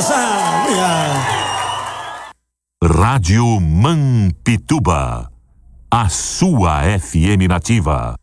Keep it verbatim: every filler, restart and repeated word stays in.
Nossa! Rádio Mampituba, a sua F M nativa.